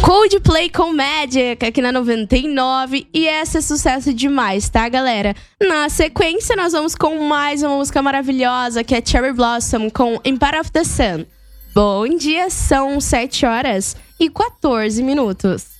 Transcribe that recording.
Coldplay com Magic aqui na 99. E essa é sucesso demais, tá, galera? Na sequência, nós vamos com mais uma música maravilhosa, que é Cherry Blossom com Empire of the Sun. Bom dia, são 7 horas e 14 minutos.